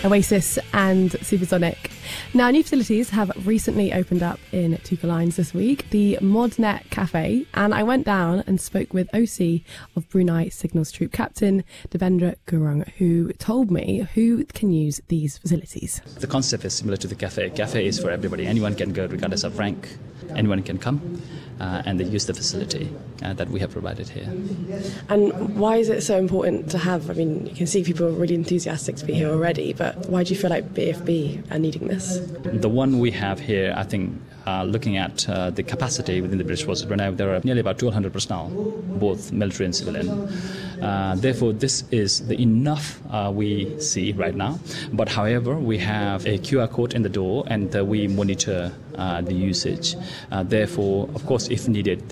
Oasis and Supersonic. Now, new facilities have recently opened up in Tuka Lines this week, the ModNet Cafe, and I went down and spoke with OC of Brunei Signals Troop Captain Devendra Gurung, who told me who can use these facilities. The concept is similar to the cafe. Cafe is for everybody. Anyone can go regardless of rank. Anyone can come and they use the facility that we have provided here. And why is it so important to have? I mean, you can see people are really enthusiastic to be here already, but why do you feel like BFB are needing this? The one we have here, I think, looking at the capacity within the British Forces of Brunei, there are nearly about 1,200 personnel, both military and civilian. Therefore, this is the enough we see right now. But however, we have a QR code in the door and we monitor the usage. Therefore, of course, if needed,